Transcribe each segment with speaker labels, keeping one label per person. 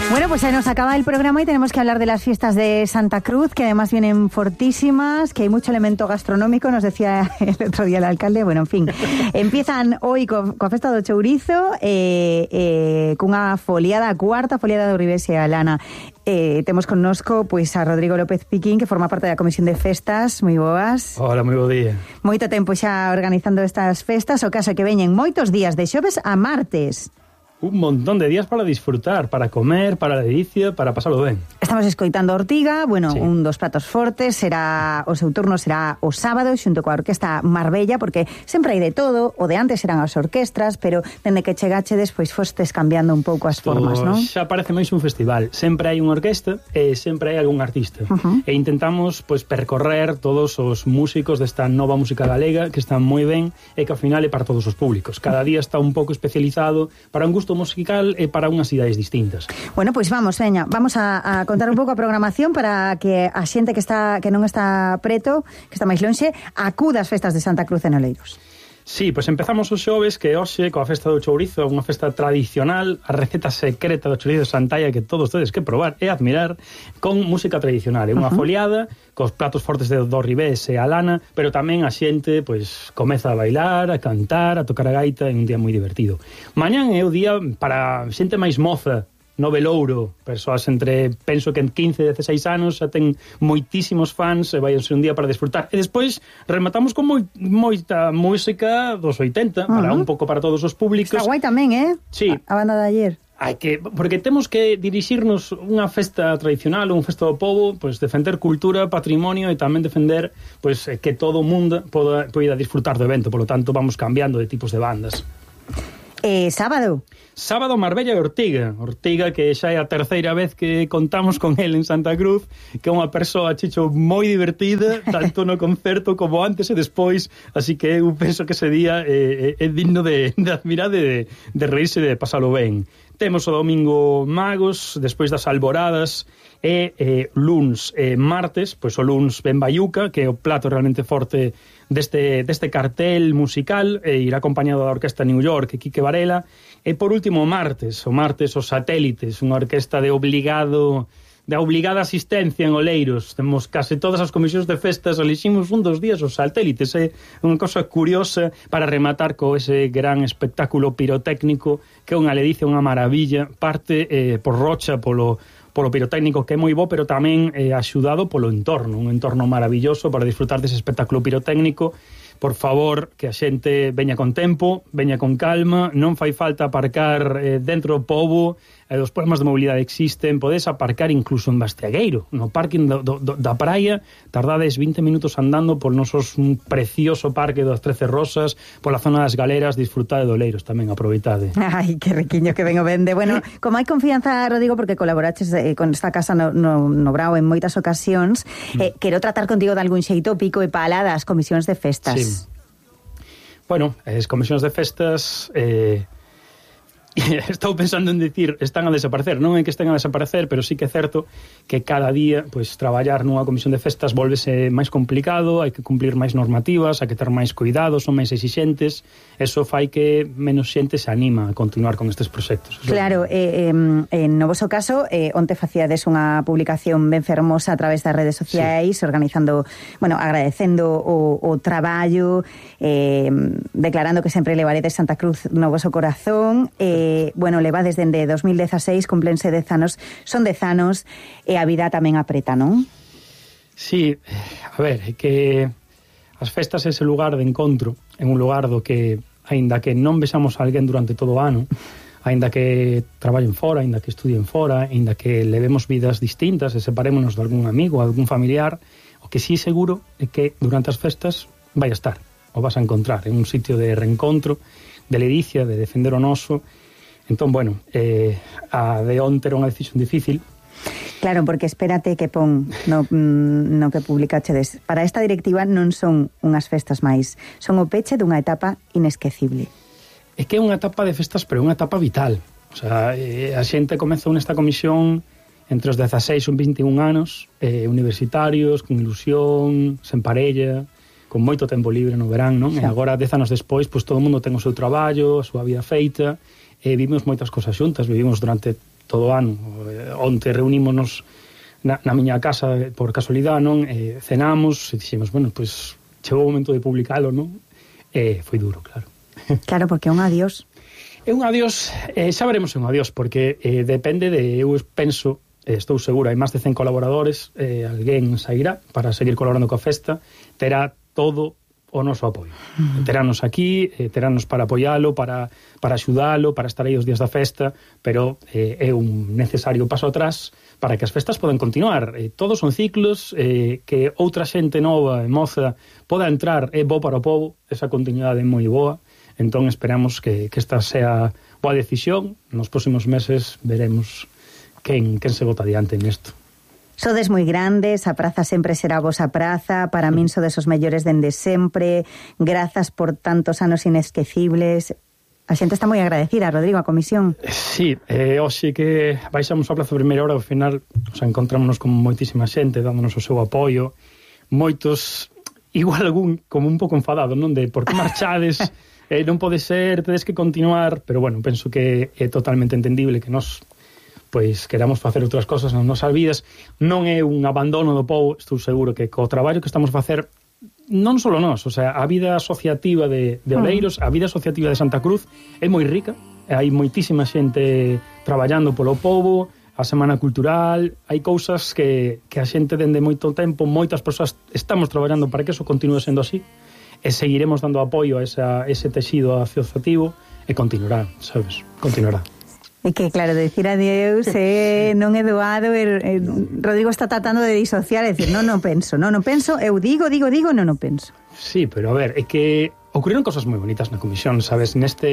Speaker 1: Bueno, pues se nos acaba el programa y tenemos que hablar de las fiestas de Santa Cruz, que además vienen fortísimas, que hay mucho elemento gastronómico, nos decía el otro día el alcalde. Bueno, en fin, empiezan hoy coa festa do chourizo, cunha foliada, a cuarta foliada do Ribes e a Lana. Temos connosco pois a Rodrigo López Piquín, que forma parte da Comisión de Festas. Moi boas.
Speaker 2: Hola, moi bo día.
Speaker 1: Moito tempo xa organizando estas festas, o caso é que veñen moitos días, de xoves a martes.
Speaker 2: Un montón de días para disfrutar, para comer, para a delicia, para pasalo ben.
Speaker 1: Estamos escoitando a Ortiga, bueno,
Speaker 2: sí.
Speaker 1: Un dos pratos fortes, o seu turno será o sábado, xunto coa Orquesta Marbella, porque sempre hai de todo, o de antes eran as orquestras, pero dende que chegachedes, pois fostes cambiando un pouco as formas, non?
Speaker 2: Xa parece máis un festival, sempre hai unha orquesta e sempre hai algún artista. E intentamos, pois, percorrer todos os músicos desta nova música galega, que están moi ben, e que ao final é para todos os públicos. Cada día está un pouco especializado para un gusto musical e para unhas idades distintas.
Speaker 1: Bueno, pois vamos a contar un pouco a programación para que a xente que non está preto, que está máis lonxe, acuda ás festas de Santa Cruz en Oleiros.
Speaker 2: Sí, pois empezamos os xoves, que hoxe, coa festa do chourizo, unha festa tradicional, a receta secreta do chourizo de Santalla, que todos tedes que probar e admirar, con música tradicional. É unha foliada, cos platos fortes do Ribés e a Lana, pero tamén a xente, pois, comeza a bailar, a cantar, a tocar a gaita, en un día moi divertido. Mañán é o día para xente máis moza, no Velouro, persoas entre, penso que en 15 e 16 anos xa ten moitísimos fans e vai ser un día para disfrutar. E despois rematamos con moita música dos 80, para un pouco para todos os públicos.
Speaker 1: Está guai tamén,
Speaker 2: Sí.
Speaker 1: A banda de ayer.
Speaker 2: Porque temos que dirixirnos unha festa tradicional, un festa do pobo, pois defender cultura, patrimonio e tamén defender pois que todo o mundo poida disfrutar do evento, polo tanto vamos cambiando de tipos de bandas. Sábado Marbella e Ortiga, que xa é a terceira vez que contamos con el en Santa Cruz, que é unha persoa, Chicho, moi divertida, tanto no concerto como antes e despois, así que eu penso que ese día é digno de admirar, de reírse e de pasalo ben. Temos o domingo Magos, despois das alboradas, e luns e martes, pois o luns ben baiuca, que é o plato realmente forte deste cartel musical, e irá acompañado da Orquesta New York e Quique Varela, e por último o martes os Satélites, unha orquesta de obligada asistencia en Oleiros. Temos case todas as comisións de festas, eliximos un dos días os Satélites, é unha cosa curiosa para rematar co ese gran espectáculo pirotécnico, que é unha ledicia, unha maravilla, parte por Rocha, polo pirotécnico, que é moi bo, pero tamén axudado polo entorno, un entorno maravilloso para disfrutar dese espectáculo pirotécnico. Por favor, que a xente veña con tempo, veña con calma, non fai falta aparcar dentro do pobo, os problemas de mobilidade existen, podes aparcar incluso en Bastiagueiro, no parking da praia, tardades 20 minutos andando por nosos precioso parque das 13 Rosas, pola zona das Galeras, disfrutade de Oleiros tamén, aproveitade.
Speaker 1: Ai, que riquiño que vengo vende. Bueno, como hai confianza, Rodrigo, porque colaboraches con esta casa no Brao en moitas ocasións, quero tratar contigo de algún xeito pico e pala das comisións de festas.
Speaker 2: Sí. Bueno, as comisións de festas estou pensando en dicir están a desaparecer, non é que estén a desaparecer, pero sí que é certo que cada día pois traballar nunha comisión de festas volvese máis complicado, hai que cumplir máis normativas, hai que ter máis cuidados, son máis exixentes, eso fai que menos xente se anima a continuar con estes proxectos.
Speaker 1: Claro, no voso caso, onte facíades unha publicación ben fermosa a través das redes sociais, sí, organizando, bueno, agradecendo o traballo, declarando que sempre levaredes Santa Cruz no voso corazón, bueno, levades dende 2016, cumplense 10 anos, son 10 anos, e a vida tamén apreta, non?
Speaker 2: Sí, a ver, é que as festas é ese lugar de encontro, é un lugar do que, aínda que non vexamos a alguén durante todo o ano, aínda que traballen fora, aínda que estudien fora, aínda que levemos vidas distintas e separémonos de algún amigo, algún familiar, o que sí seguro é que durante as festas vai a estar, o vas a encontrar, en un sitio de reencontro, de ledicia, de defender o noso. Entón, bueno, a de onte era unha decisión difícil.
Speaker 1: Claro, porque espérate que pon no que publicachedes. Para esta directiva non son unhas festas máis, son o peche dunha etapa inesquecible.
Speaker 2: É que é unha etapa de festas, pero é unha etapa vital. O sea, a xente comezou nesta comisión entre os 16 e 21 anos, universitarios, con ilusión, sen parella, con moito tempo libre no verán, non? Sí. E agora, 10 anos despois, pois todo o mundo ten o seu traballo, a súa vida feita, vivimos moitas cosas xuntas, vivimos durante todo o ano. Onte reunímonos na miña casa por casualidade, non? Cenamos e dixemos, bueno, pois chegou o momento de publicalo, non? Foi duro, claro.
Speaker 1: Claro, porque é un adiós.
Speaker 2: É un adiós, xa veremos un adiós, porque depende de, eu penso, estou seguro, hai máis de 100 colaboradores, alguén sairá para seguir colaborando coa festa, terá todo o noso apoio. Terános aquí, terános para apoialo, para axudalo, para estar aí os días da festa, pero é un necesario paso atrás para que as festas poden continuar. Todos son ciclos, que outra xente nova e moza poda entrar, é bo para o povo, esa continuidade é moi boa. Entón esperamos que esta sea boa decisión. Nos próximos meses veremos quen se bota adiante nesto.
Speaker 1: Sodes moi grandes, a praza sempre será a vosa praza, para min sodes os mellores dende sempre, grazas por tantos anos inesquecibles. A xente está moi agradecida, Rodrigo, a comisión.
Speaker 2: Sí, hoxe que baixamos a praza a primeira hora, ao final encontrámonos con moitísima xente dándonos o seu apoio, moitos, igual algún como un pouco enfadado, non? De por que marchades, non pode ser, tedes que continuar, pero bueno, penso que é totalmente entendible que nós pois queramos facer outras cosas nas nosas vidas. Non é un abandono do povo, estou seguro que co traballo que estamos a facer, non só nós, o sea, a vida asociativa de Oleiros, a vida asociativa de Santa Cruz é moi rica, hai moitísima xente traballando polo povo, a Semana Cultural, hai cousas que a xente dende moito tempo, moitas persoas estamos traballando para que eso continue sendo así, e seguiremos dando apoio a ese texido asociativo e continuará, sabes? Continuará.
Speaker 1: E que, claro, decir adeus non é doado, Rodrigo está tratando de disociar, é dicir, non penso, eu digo, non penso.
Speaker 2: Sí, pero a ver, é que ocurriron cosas moi bonitas na comisión, sabes?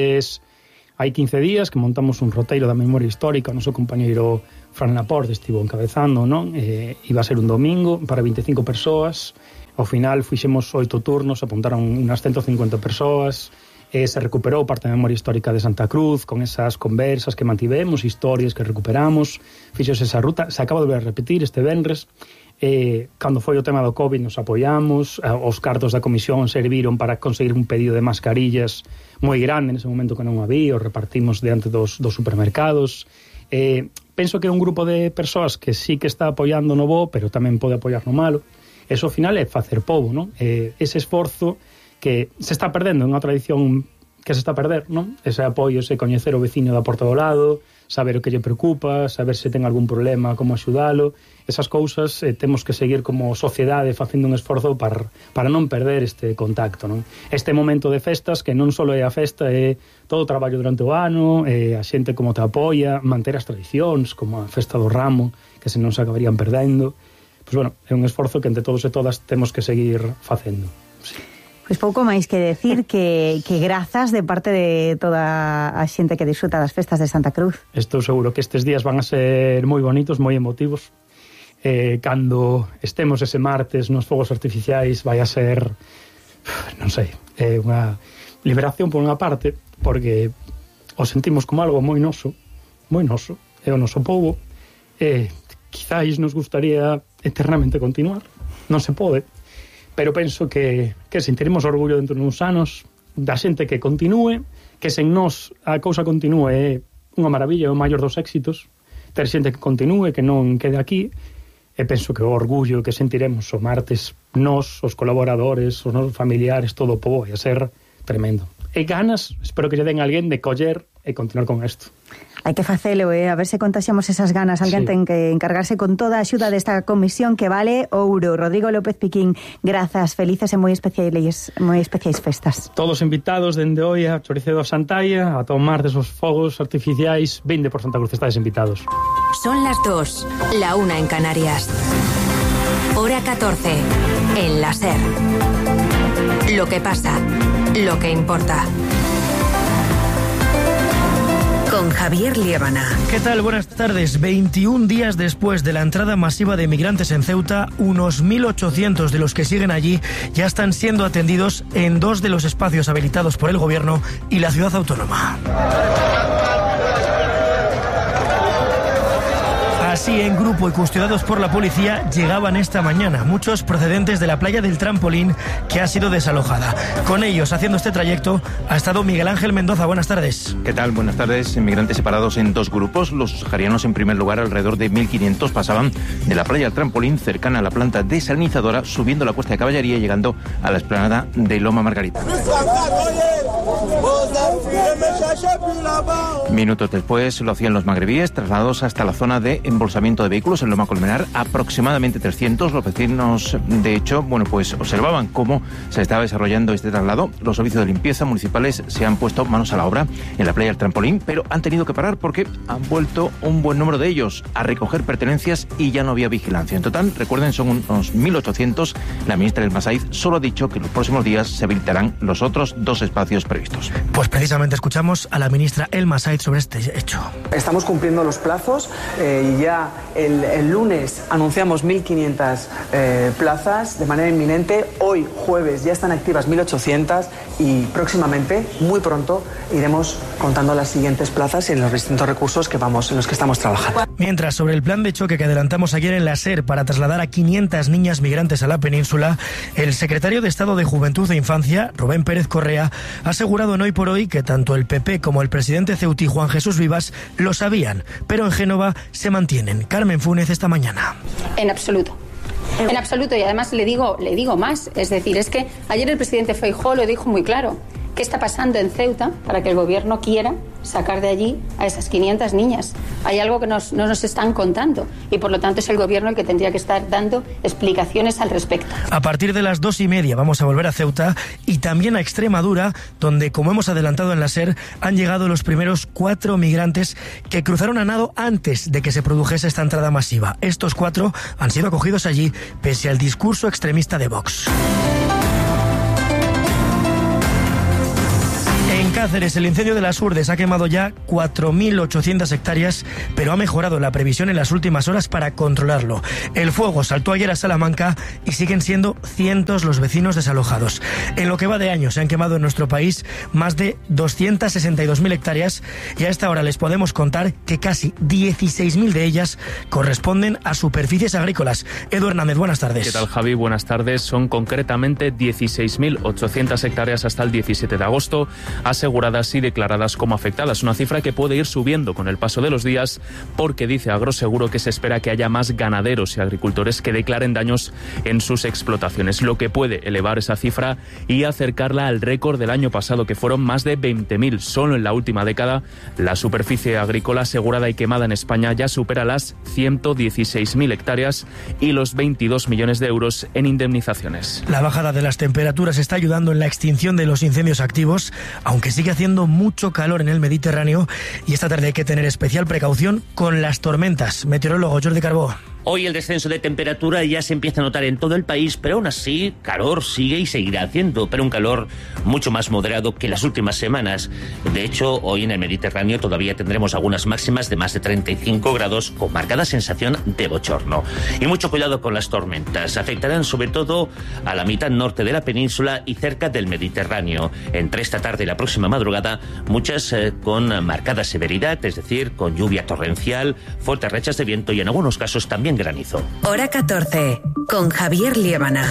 Speaker 2: Hai 15 días que montamos un roteiro da memoria histórica, o noso compañeiro Fran Laporte estivo encabezando, non? Iba a ser un domingo para 25 persoas. Ao final fixemos 8 turnos, apuntaron unas 150 persoas, se recuperou parte da memoria histórica de Santa Cruz, con esas conversas que mantivemos, historias que recuperamos, fixose esa ruta, se acaba de repetir este venres, cando foi o tema do COVID nos apoiamos, os cartos da comisión serviron para conseguir un pedido de mascarillas moi grande, nese momento que non había, os repartimos diante dos supermercados. Penso que é un grupo de persoas que sí que está apoiando no bo, pero tamén pode apoiar no malo. Eso ao final é facer povo, non? Ese esforzo que se está perdendo, unha tradición que se está a perder, non? Ese apoio, ese coñecer o veciño da porta do lado, saber o que lle preocupa, saber se ten algún problema, como axudalo, esas cousas temos que seguir como sociedade facendo un esforzo para non perder este contacto, non? Este momento de festas, que non só é a festa, é todo o traballo durante o ano, a xente como te apoia, manter as tradicións, como a festa do ramo, que se non se acabarían perdendo. Pois bueno, é un esforzo que entre todos e todas temos que seguir facendo. Sí.
Speaker 1: Pois pouco máis que decir que grazas de parte de toda a xente que disfruta das festas de Santa Cruz.
Speaker 2: Estou seguro que estes días van a ser moi bonitos, moi emotivos. Cando estemos ese martes nos fogos artificiais vai a ser, non sei, unha liberación por unha parte, porque o sentimos como algo moi noso, é o noso povo, quizáis nos gustaría eternamente continuar, non se pode, pero penso que sentiremos orgullo dentro duns anos da xente que continúe, que sen nós a cousa continúe é unha maravilla, é o maior dos éxitos, ter xente que continúe, que non quede aquí, e penso que o orgullo que sentiremos o martes nós, os colaboradores, os nosos familiares, todo o povo, vai a ser tremendo. E ganas, espero que lle den a alguén de coller e continuar con isto.
Speaker 1: Hai que facelo, a ver se contaxiamos esas ganas. Alguén ten que encargarse con toda a axuda desta comisión que vale ouro. Rodrigo López Piquín, grazas, felices e moi especiais festas.
Speaker 2: Todos invitados dende hoy a Choricedo a Santalla, a tomar desos fogos artificiais. Vinde por Santa Cruz, estáis invitados.
Speaker 3: Son las 2, la 1 en Canarias. Hora 14, en la SER. Lo que pasa, lo que importa. Con Javier Liébana.
Speaker 4: ¿Qué tal? Buenas tardes. 21 días después de la entrada masiva de migrantes en Ceuta, unos 1.800 de los que siguen allí ya están siendo atendidos en 2 de los espacios habilitados por el gobierno y la ciudad autónoma. Así, en grupo y custodiados por la policía, llegaban esta mañana muchos procedentes de la playa del Trampolín, que ha sido desalojada. Con ellos, haciendo este trayecto, ha estado Miguel Ángel Mendoza. Buenas tardes.
Speaker 5: ¿Qué tal? Buenas tardes. Inmigrantes separados en dos grupos. Los saharianos, en primer lugar, alrededor de 1.500, pasaban de la playa del Trampolín, cercana a la planta desalinizadora, subiendo la Cuesta de Caballería y llegando a la explanada de Loma Margarita. Minutos después lo hacían los magrebíes, trasladados hasta la zona de embolsamiento de vehículos en Loma Colmenar, aproximadamente 300. Los vecinos, de hecho, pues observaban cómo se estaba desarrollando este traslado. Los servicios de limpieza municipales se han puesto manos a la obra en la playa del Trampolín, pero han tenido que parar porque han vuelto un buen número de ellos a recoger pertenencias y ya no había vigilancia. En total, recuerden, son unos 1.800. La ministra El Massaid solo ha dicho que en los próximos días se habilitarán los otros 2 espacios previstos.
Speaker 4: Pues precisamente escuchamos a la ministra El Massaid sobre este hecho.
Speaker 6: Estamos cumpliendo los plazos. Ya el lunes anunciamos 1.500 plazas de manera inminente. Hoy, jueves, ya están activas 1.800 y próximamente, muy pronto, iremos contando las siguientes plazas en los distintos recursos en los que estamos trabajando.
Speaker 4: Mientras, sobre el plan de choque que adelantamos ayer en la SER para trasladar a 500 niñas migrantes a la península, el secretario de Estado de Juventud e Infancia, Rubén Pérez Correa, ha asegurado en Hoy por Hoy que tanto el PP como el presidente ceutí, Juan Jesús Vivas, lo sabían, pero en Génova se mantienen. Carmen Fúnez, esta mañana.
Speaker 7: En absoluto. En absoluto, y además le digo más, es decir, es que ayer el presidente Feijóo lo dijo muy claro. ¿Qué está pasando en Ceuta para que el gobierno quiera sacar de allí a esas 500 niñas? Hay algo que no nos están contando y por lo tanto es el gobierno el que tendría que estar dando explicaciones al respecto.
Speaker 4: A partir de las 2:30 vamos a volver a Ceuta y también a Extremadura, donde, como hemos adelantado en la SER, han llegado los primeros 4 migrantes que cruzaron a nado antes de que se produjese esta entrada masiva. Estos 4 han sido acogidos allí pese al discurso extremista de Vox. En Cáceres, el incendio de las Urdes ha quemado ya 4.800 hectáreas, pero ha mejorado la previsión en las últimas horas para controlarlo. El fuego saltó ayer a Salamanca y siguen siendo cientos los vecinos desalojados. En lo que va de año se han quemado en nuestro país más de 262.000 hectáreas y a esta hora les podemos contar que casi 16.000 de ellas corresponden a superficies agrícolas. Edu Hernández, buenas tardes.
Speaker 8: ¿Qué tal, Javi? Buenas tardes. Son concretamente 16.800 hectáreas hasta el 17 de agosto. Aseguradas y declaradas como afectadas, una cifra que puede ir subiendo con el paso de los días porque dice Agroseguro que se espera que haya más ganaderos y agricultores que declaren daños en sus explotaciones, lo que puede elevar esa cifra y acercarla al récord del año pasado, que fueron más de 20.000. Solo en la última década la superficie agrícola asegurada y quemada en España ya supera las 116.000 hectáreas y los 22 millones de euros en indemnizaciones.
Speaker 4: La bajada de las temperaturas está ayudando en la extinción de los incendios activos, aunque sigue haciendo mucho calor en el Mediterráneo y esta tarde hay que tener especial precaución con las tormentas. Meteorólogo Jordi Carbó.
Speaker 9: Hoy el descenso de temperatura ya se empieza a notar en todo el país, pero aún así calor sigue y seguirá haciendo, pero un calor mucho más moderado que las últimas semanas. De hecho, hoy en el Mediterráneo todavía tendremos algunas máximas de más de 35 grados con marcada sensación de bochorno. Y mucho cuidado con las tormentas. Afectarán sobre todo a la mitad norte de la península y cerca del Mediterráneo. Entre esta tarde y la próxima madrugada, muchas con marcada severidad, es decir, con lluvia torrencial, fuertes rachas de viento y en algunos casos también granizo.
Speaker 3: Hora 14, con Javier Liébana.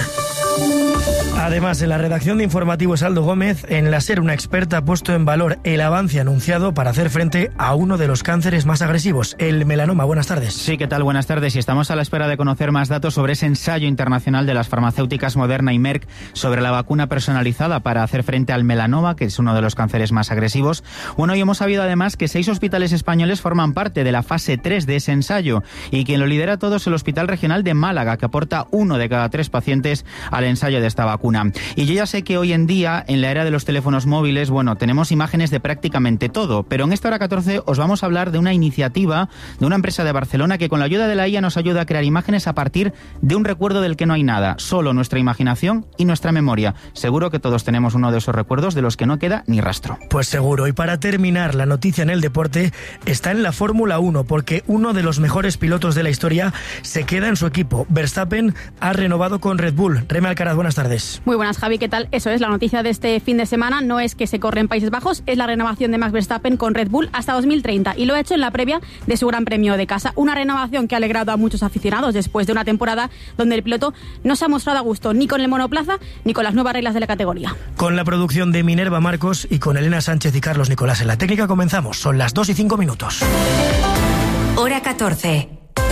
Speaker 4: Además, en la redacción de informativos Aldo Gómez, en la SER una experta ha puesto en valor el avance anunciado para hacer frente a uno de los cánceres más agresivos, el melanoma. Buenas tardes.
Speaker 10: Sí, ¿qué tal? Buenas tardes. Y estamos a la espera de conocer más datos sobre ese ensayo internacional de las farmacéuticas Moderna y Merck sobre la vacuna personalizada para hacer frente al melanoma, que es uno de los cánceres más agresivos. Bueno, y hemos sabido además que 6 hospitales españoles forman parte de la fase 3 de ese ensayo y quien lo lidera todo es el Hospital Regional de Málaga, que aporta 1 de cada 3 pacientes al ensayo de esta vacuna. Y yo ya sé que hoy en día, en la era de los teléfonos móviles, bueno, tenemos imágenes de prácticamente todo, pero en esta hora 14 os vamos a hablar de una iniciativa de una empresa de Barcelona que con la ayuda de la IA nos ayuda a crear imágenes a partir de un recuerdo del que no hay nada, solo nuestra imaginación y nuestra memoria. Seguro que todos tenemos uno de esos recuerdos de los que no queda ni rastro.
Speaker 4: Pues seguro. Y para terminar, la noticia en el deporte está en la Fórmula 1, porque uno de los mejores pilotos de la historia se queda en su equipo. Verstappen ha renovado con Red Bull. Remy Alcaraz, buenas tardes.
Speaker 11: Muy buenas, Javi, ¿qué tal? Eso es, la noticia de este fin de semana no es que se corre en Países Bajos, es la renovación de Max Verstappen con Red Bull hasta 2030 y lo ha hecho en la previa de su Gran Premio de casa. Una renovación que ha alegrado a muchos aficionados después de una temporada donde el piloto no se ha mostrado a gusto ni con el monoplaza ni con las nuevas reglas de la categoría.
Speaker 4: Con la producción de Minerva Marcos y con Elena Sánchez y Carlos Nicolás en la técnica comenzamos. Son las 2:05.
Speaker 3: Hora 14.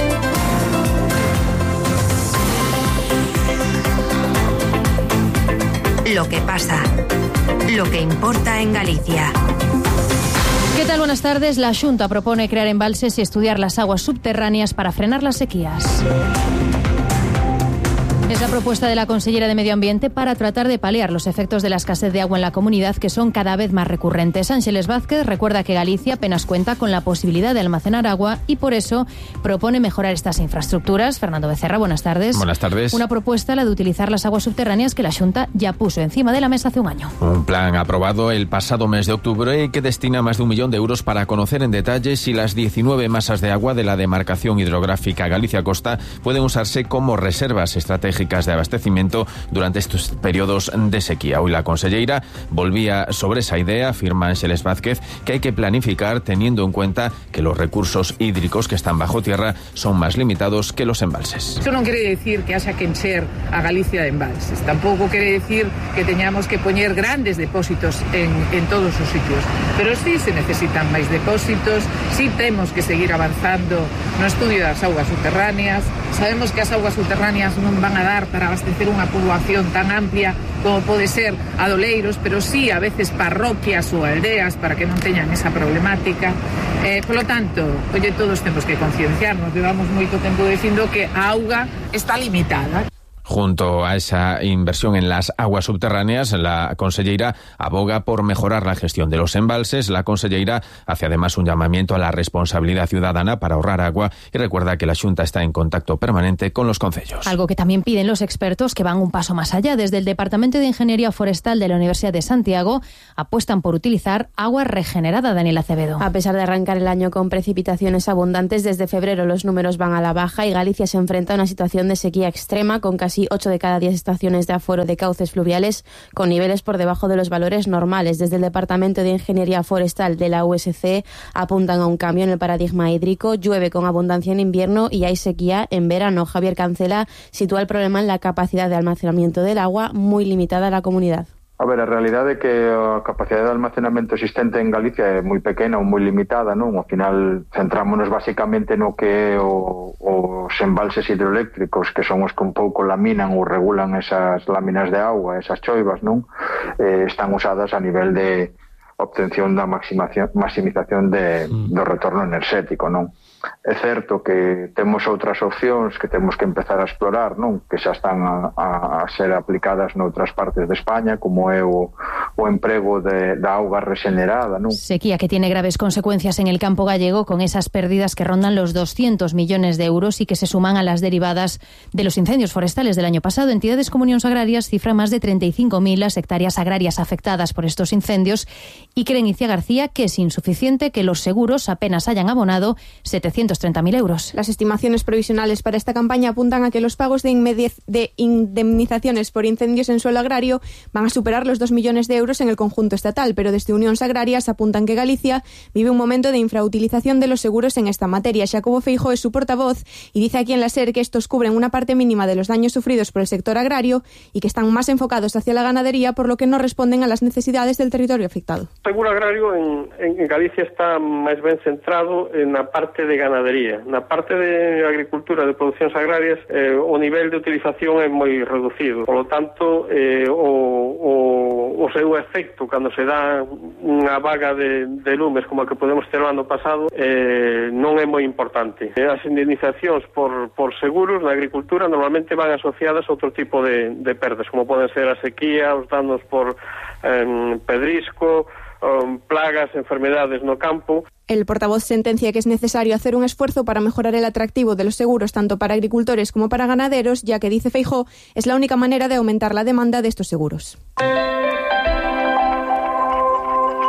Speaker 3: Lo que pasa, lo que importa en Galicia.
Speaker 12: ¿Qué tal? Buenas tardes. La Xunta propone crear embalses y estudiar las aguas subterráneas para frenar las sequías. Es la propuesta de la consellera de Medio Ambiente para tratar de paliar los efectos de la escasez de agua en la comunidad, que son cada vez más recurrentes. Ángeles Vázquez recuerda que Galicia apenas cuenta con la posibilidad de almacenar agua y por eso propone mejorar estas infraestructuras. Fernando Becerra, buenas tardes.
Speaker 13: Buenas tardes.
Speaker 12: Una propuesta, la de utilizar las aguas subterráneas, que la Xunta ya puso encima de la mesa hace un año.
Speaker 13: Un plan aprobado el pasado mes de octubre y que destina más de 1 millón de euros para conocer en detalle si las 19 masas de agua de la demarcación hidrográfica Galicia Costa pueden usarse como reservas estratégicas de abastecimiento durante estos periodos de sequía. Hoy la conselleira volvía sobre esa idea, afirma Ángeles Vázquez, que hay que planificar teniendo en cuenta que los recursos hídricos que están bajo tierra son más limitados que los embalses.
Speaker 14: Eso non quere decir que haya que encher a Galicia de embalses. Tampouco quere decir que teñamos que poñer grandes depósitos en todos os sitios. Pero sí se necesitan máis depósitos, sí temos que seguir avanzando no estudio das augas subterráneas. Sabemos que as augas subterráneas non van a dar para abastecer unha poboación tan amplia como pode ser Adoleiros, pero sí a veces parroquias ou aldeas para que non teñan esa problemática. Polo tanto, todos temos que concienciarnos. Levamos moito tempo dicindo que a auga está limitada.
Speaker 13: Junto a esa inversión en las aguas subterráneas, la conselleira aboga por mejorar la gestión de los embalses. La conselleira hace además un llamamiento a la responsabilidad ciudadana para ahorrar agua y recuerda que la Xunta está en contacto permanente con los concellos.
Speaker 12: Algo que también piden los expertos, que van un paso más allá. Desde el Departamento de Ingeniería Forestal de la Universidad de Santiago apuestan por utilizar agua regenerada. Daniela Acevedo.
Speaker 15: A pesar de arrancar el año con precipitaciones abundantes, desde febrero los números van a la baja y Galicia se enfrenta a una situación de sequía extrema con casi 8 de cada 10 estaciones de aforo de cauces fluviales con niveles por debajo de los valores normales. Desde el Departamento de Ingeniería Forestal de la USC apuntan a un cambio en el paradigma hídrico. Llueve con abundancia en invierno y hay sequía en verano. Javier Cancela sitúa el problema en la capacidad de almacenamiento del agua, muy limitada a la comunidad.
Speaker 16: A ver, a realidade é que a capacidade de almacenamento existente en Galicia é moi pequena ou moi limitada, non? Ao final centrámonos basicamente no que é os embalses hidroeléctricos, que son os que un pouco laminan ou regulan esas láminas de agua, esas choivas, non? Están usadas a nivel de obtención da maximización do retorno enerxético, non? É certo que temos outras opcións que temos que empezar a explorar, non? Que xa están a ser aplicadas noutras partes de España, como é o emprego da auga regenerada, non?
Speaker 12: Sequía que tiene graves consecuencias en el campo gallego, con esas pérdidas que rondan los 200 millones de euros y que se suman a las derivadas de los incendios forestales del año pasado. Entidades como Unións Agrarias cifran más de 35.000 las hectáreas agrarias afectadas por estos incendios y creen Iciar García que es insuficiente que los seguros apenas hayan abonado 730.000 euros.
Speaker 15: Las estimaciones provisionales para esta campaña apuntan a que los pagos de indemnizaciones por incendios en suelo agrario van a superar los 2 millones de euros en el conjunto estatal, pero desde Unións Agrarias apuntan que Galicia vive un momento de infrautilización de los seguros en esta materia. Xacobo Feijóo es su portavoz y dice aquí en la SER que estos cubren una parte mínima de los daños sufridos por el sector agrario y que están más enfocados hacia la ganadería, por lo que no responden a las necesidades del territorio afectado.
Speaker 17: O seguro agrario en Galicia está máis ben centrado na parte de ganadería. Na parte de agricultura, de producións agrarias, o nivel de utilización é moi reducido. Por lo tanto, o seu efecto cando se dá unha vaga de lumes como a que podemos ter o ano pasado non é moi importante. As indemnizacións por seguros na agricultura normalmente van asociadas a outro tipo de perdas, como poden ser a sequía, os danos por pedrisco, plagas, enfermedades no campo.
Speaker 15: El portavoz sentencia que es necesario hacer un esfuerzo para mejorar el atractivo de los seguros tanto para agricultores como para ganaderos, ya que, dice Feijóo, es la única manera de aumentar la demanda de estos seguros.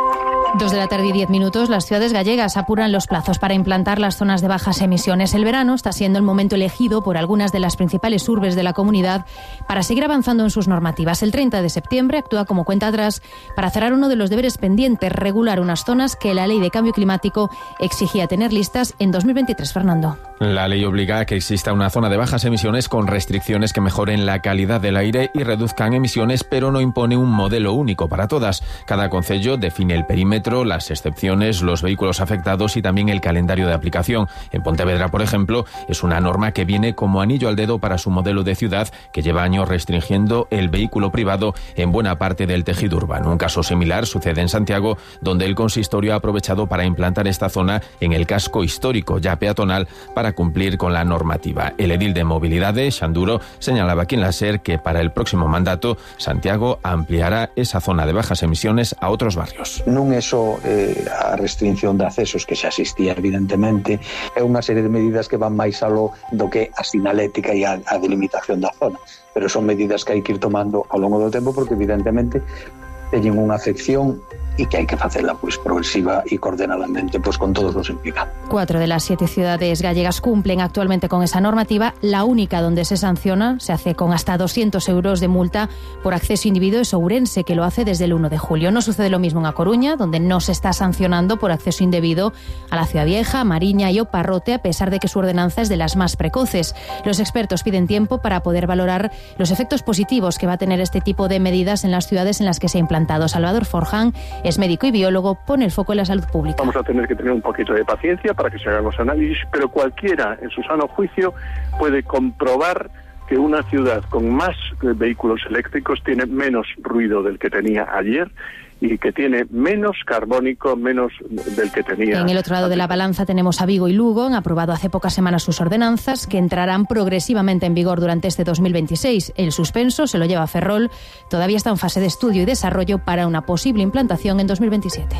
Speaker 12: 2:10 p.m. Las ciudades gallegas apuran los plazos para implantar las zonas de bajas emisiones. El verano está siendo el momento elegido por algunas de las principales urbes de la comunidad para seguir avanzando en sus normativas. El 30 de septiembre actúa como cuenta atrás para cerrar uno de los deberes pendientes, regular unas zonas que la Ley de Cambio Climático exigía tener listas en 2023. Fernando.
Speaker 13: La ley obliga a que exista una zona de bajas emisiones con restricciones que mejoren la calidad del aire y reduzcan emisiones, pero no impone un modelo único para todas. Cada concello define el perímetro, las excepciones, los vehículos afectados y también el calendario de aplicación. En Pontevedra, por ejemplo, es una norma que viene como anillo al dedo para su modelo de ciudad, que lleva años restringiendo el vehículo privado en buena parte del tejido urbano. Un caso similar sucede en Santiago, donde el consistorio ha aprovechado para implantar esta zona en el casco histórico, ya peatonal, para cumplir con la normativa. El edil de Movilidad, Xanduro, señalaba aquí en la SER que para el próximo mandato Santiago ampliará esa zona de bajas emisiones a otros barrios.
Speaker 18: Non é só a restricción de accesos que xa existía, evidentemente, é unha serie de medidas que van máis aló do que a sinalética e a delimitación da zona, pero son medidas que hai que ir tomando ao longo do tempo porque evidentemente teñen unha afección y que hay que hacerla pues progresiva y coordinadamente pues con todos los implicados.
Speaker 12: 4 de las 7 ciudades gallegas cumplen actualmente con esa normativa. La única donde se sanciona, se hace con hasta 200 euros de multa por acceso individuo, es Ourense, que lo hace desde el 1 de julio. No sucede lo mismo en A Coruña, donde no se está sancionando por acceso indebido a la Ciudad Vieja, Mariña y Oparrote, a pesar de que su ordenanza es de las más precoces. Los expertos piden tiempo para poder valorar los efectos positivos que va a tener este tipo de medidas en las ciudades en las que se ha implantado. Salvador Forján es médico y biólogo, pone el foco en la salud pública.
Speaker 19: Vamos a tener que tener un poquito de paciencia para que se hagan los análisis, pero cualquiera en su sano juicio puede comprobar que una ciudad con más vehículos eléctricos tiene menos ruido del que tenía ayer y que tiene menos carbónico, menos del que tenía.
Speaker 12: En el otro lado de la balanza tenemos a Vigo y Lugo. Han aprobado hace pocas semanas sus ordenanzas, que entrarán progresivamente en vigor durante este 2026. El suspenso se lo lleva Ferrol. Todavía está en fase de estudio y desarrollo para una posible implantación en 2027.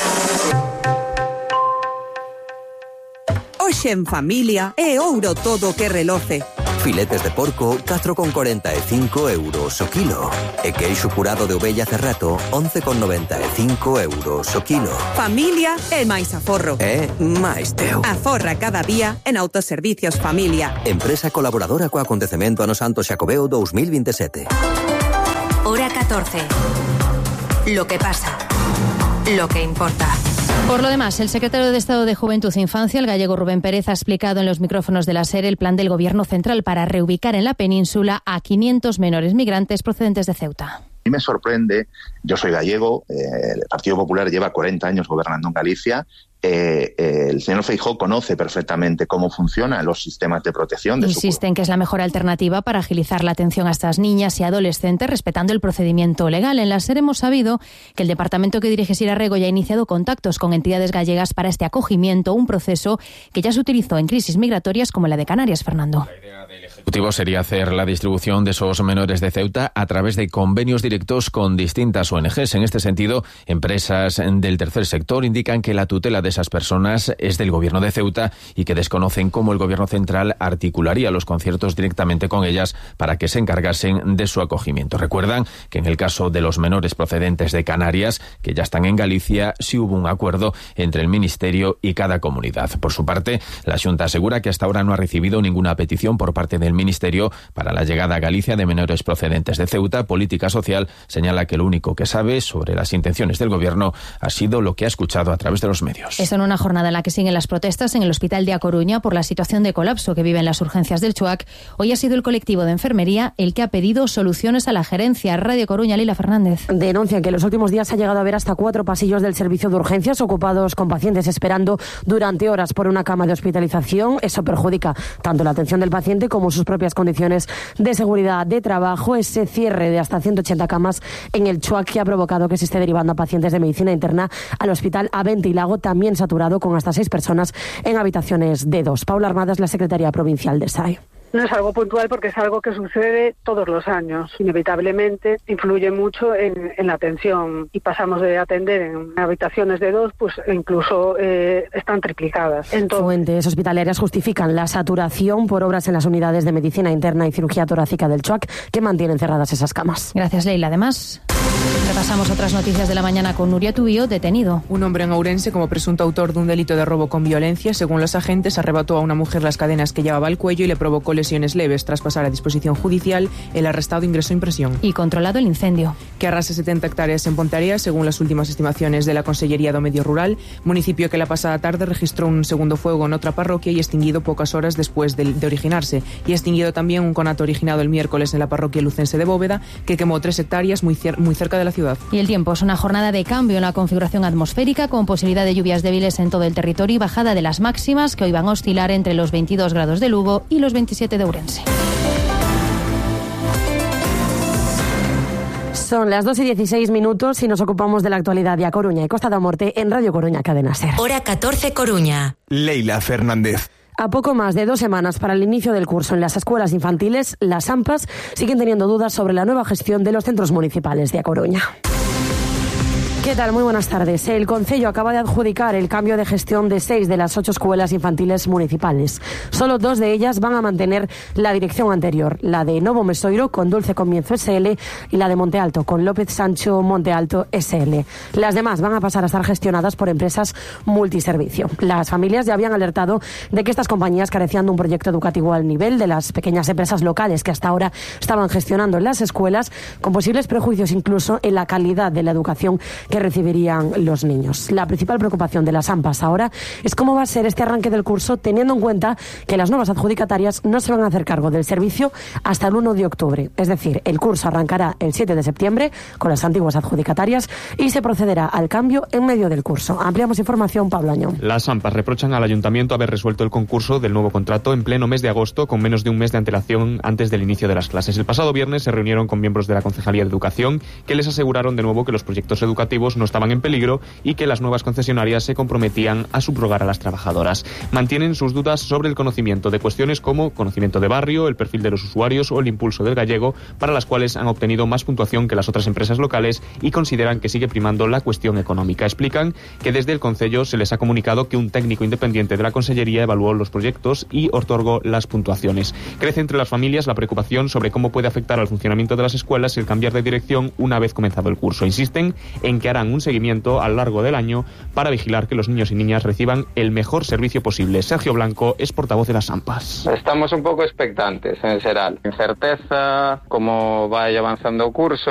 Speaker 20: Hoxe en familia é ouro todo que reloce.
Speaker 21: Filetes de porco, 4,45 euros o kilo. E queixo curado de ovella cerrato, 11,95 euros o kilo.
Speaker 20: Familia é máis aforro.
Speaker 21: É máis teu.
Speaker 20: Aforra cada día en Autoservicios Familia.
Speaker 21: Empresa colaboradora co acontecemento Ano Santo Xacobeo 2027.
Speaker 3: Hora 14. Lo que pasa. Lo que importa.
Speaker 12: Por lo demás, el secretario de Estado de Juventud e Infancia, el gallego Rubén Pérez, ha explicado en los micrófonos de la SER el plan del Gobierno central para reubicar en la península a 500 menores migrantes procedentes de Ceuta.
Speaker 22: A mí me sorprende, yo soy gallego, el Partido Popular lleva 40 años gobernando en Galicia, el señor Feijóo conoce perfectamente cómo funcionan los sistemas de protección.
Speaker 12: Insiste en que es la mejor alternativa para agilizar la atención a estas niñas y adolescentes respetando el procedimiento legal. En la SER hemos sabido que el departamento que dirige Sira Rego ya ha iniciado contactos con entidades gallegas para este acogimiento, un proceso que ya se utilizó en crisis migratorias como la de Canarias, Fernando.
Speaker 13: El Ejecutivo sería hacer la distribución de esos menores de Ceuta a través de convenios directos con distintas ONGs. En este sentido, empresas del tercer sector indican que la tutela de esas personas es del Gobierno de Ceuta y que desconocen cómo el Gobierno central articularía los conciertos directamente con ellas para que se encargasen de su acogimiento. Recuerdan que en el caso de los menores procedentes de Canarias, que ya están en Galicia, sí hubo un acuerdo entre el Ministerio y cada comunidad. Por su parte, la Xunta asegura que hasta ahora no ha recibido ninguna petición por parte del Ministerio para la llegada a Galicia de menores procedentes de Ceuta. Política Social señala que lo único que sabe sobre las intenciones del Gobierno ha sido lo que ha escuchado a través de los medios.
Speaker 12: Esto en una jornada en la que siguen las protestas en el Hospital de A Coruña por la situación de colapso que viven las urgencias del Chuac. Hoy ha sido el colectivo de enfermería el que ha pedido soluciones a la gerencia. Radio Coruña, Lila Fernández.
Speaker 23: Denuncian que en los últimos días ha llegado a haber hasta 4 pasillos del servicio de urgencias ocupados con pacientes esperando durante horas por una cama de hospitalización. Eso perjudica tanto la atención del paciente como sus propias condiciones de seguridad de trabajo. Ese cierre de hasta 180 camas en el Chuac que ha provocado que se esté derivando a pacientes de medicina interna al Hospital Aventilago, también saturado con hasta 6 personas en habitaciones de 2. Paula Armadas, la secretaria provincial de SAE.
Speaker 1: No es algo puntual porque es algo que sucede todos los años. Inevitablemente influye mucho en la atención y pasamos de atender en habitaciones de 2, pues incluso están triplicadas. Entonces,
Speaker 23: fuentes hospitalarias justifican la saturación por obras en las unidades de medicina interna y cirugía torácica del CHUAC que mantienen cerradas esas camas.
Speaker 12: Gracias, Leila. Además, repasamos otras noticias de la mañana con Nuria Tubío, detenido.
Speaker 2: Un hombre en Ourense, como presunto autor de un delito de robo con violencia, según los agentes, arrebató a una mujer las cadenas que llevaba al cuello y le provocó lesiones leves. Tras pasar a disposición judicial, el arrestado ingresó en prisión.
Speaker 12: Y controlado el incendio,
Speaker 2: que arrasa 70 hectáreas en Ponteareas, según las últimas estimaciones de la Consellería do Medio Rural, municipio que la pasada tarde registró un segundo fuego en otra parroquia y extinguido pocas horas después de originarse. Y extinguido también un conato originado el miércoles en la parroquia lucense de Bóveda, que quemó 3 hectáreas muy cerca de la ciudad.
Speaker 12: Y el tiempo es una jornada de cambio en la configuración atmosférica, con posibilidad de lluvias débiles en todo el territorio y bajada de las máximas, que hoy van a oscilar entre los 22 grados de Lugo y los 27 de Ourense.
Speaker 23: Son las 2:16 y nos ocupamos de la actualidad de A Coruña y Costa da Morte en Radio Coruña Cadena Ser.
Speaker 3: Hora 14 Coruña.
Speaker 5: Leila Fernández.
Speaker 23: A poco más de 2 semanas para el inicio del curso en las escuelas infantiles, las AMPAs siguen teniendo dudas sobre la nueva gestión de los centros municipales de A Coruña. ¿Qué tal? Muy buenas tardes. El Concello acaba de adjudicar el cambio de gestión de 6 de las 8 escuelas infantiles municipales. Solo 2 de ellas van a mantener la dirección anterior, la de Novo Mesoiro con Dulce Comienzo SL y la de Monte Alto con López Sancho Monte Alto SL. Las demás van a pasar a estar gestionadas por empresas multiservicio. Las familias ya habían alertado de que estas compañías carecían de un proyecto educativo al nivel de las pequeñas empresas locales que hasta ahora estaban gestionando las escuelas, con posibles prejuicios incluso en la calidad de la educación que recibirían los niños. La principal preocupación de las AMPAs ahora es cómo va a ser este arranque del curso, teniendo en cuenta que las nuevas adjudicatarias no se van a hacer cargo del servicio hasta el 1 de octubre. Es decir, el curso arrancará el 7 de septiembre con las antiguas adjudicatarias y se procederá al cambio en medio del curso. Ampliamos información, Pablo Añón.
Speaker 8: Las AMPAs reprochan al Ayuntamiento haber resuelto el concurso del nuevo contrato en pleno mes de agosto, con menos de un mes de antelación antes del inicio de las clases. El pasado viernes se reunieron con miembros de la Concejalía de Educación, que les aseguraron de nuevo que los proyectos educativos no estaban en peligro y que las nuevas concesionarias se comprometían a subrogar a las trabajadoras. Mantienen sus dudas sobre el conocimiento de cuestiones como conocimiento de barrio, el perfil de los usuarios o el impulso del gallego, para las cuales han obtenido más puntuación que las otras empresas locales, y consideran que sigue primando la cuestión económica. Explican que desde el Concello se les ha comunicado que un técnico independiente de la Consellería evaluó los proyectos y otorgó las puntuaciones. Crece entre las familias la preocupación sobre cómo puede afectar al funcionamiento de las escuelas el cambiar de dirección una vez comenzado el curso. Insisten en que harán un seguimiento a lo largo del año para vigilar que los niños y niñas reciban el mejor servicio posible. Sergio Blanco es portavoz de las AMPAs.
Speaker 24: Estamos un pouco expectantes en xeral. Incerteza, como vai avanzando o curso.